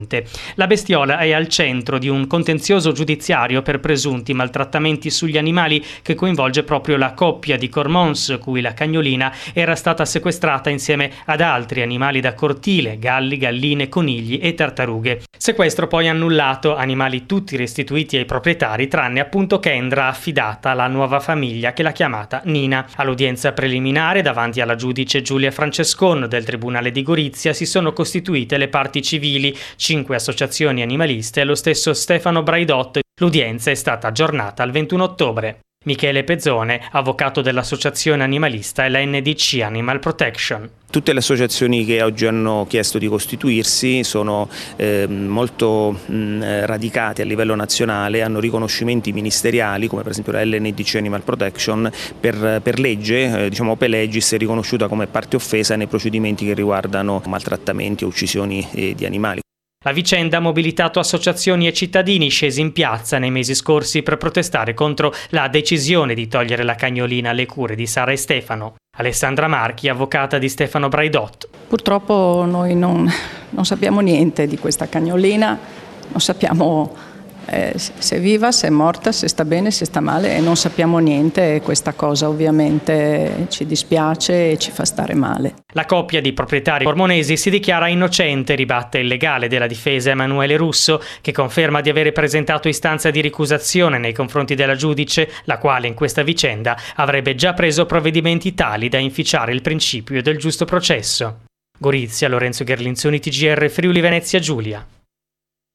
La bestiola è al centro di un contenzioso giudiziario per presunti maltrattamenti sugli animali che coinvolge proprio la coppia di Cormons, cui la cagnolina era stata sequestrata insieme ad altri animali da cortile, galli, galline, conigli e tartarughe. Sequestro poi annullato, animali tutti restituiti ai proprietari, tranne appunto Kendra, affidata alla nuova famiglia che l'ha chiamata Nina. All'udienza preliminare davanti alla giudice Giulia Francescon del Tribunale di Gorizia si sono costituite le parti civili, 5 associazioni animaliste e lo stesso Stefano Braidot. L'udienza è stata aggiornata al 21 ottobre. Michele Pezzone, avvocato dell'associazione animalista e la NDC Animal Protection. Tutte le associazioni che oggi hanno chiesto di costituirsi sono molto radicate a livello nazionale, hanno riconoscimenti ministeriali come per esempio la LNDC Animal Protection per legge, diciamo ope legis, è riconosciuta come parte offesa nei procedimenti che riguardano maltrattamenti o uccisioni di animali. La vicenda ha mobilitato associazioni e cittadini scesi in piazza nei mesi scorsi per protestare contro la decisione di togliere la cagnolina alle cure di Sara e Stefano. Alessandra Marchi, avvocata di Stefano Braidot. Purtroppo noi non sappiamo niente di questa cagnolina, non sappiamo se è viva, se è morta, se sta bene, se sta male, e non sappiamo niente, e questa cosa ovviamente ci dispiace e ci fa stare male. La coppia di proprietari cormonesi si dichiara innocente, ribatte il legale della difesa Emanuele Russo, che conferma di avere presentato istanza di ricusazione nei confronti della giudice, la quale in questa vicenda avrebbe già preso provvedimenti tali da inficiare il principio del giusto processo. Gorizia, Lorenzo Gherlinzoni, TGR Friuli Venezia Giulia.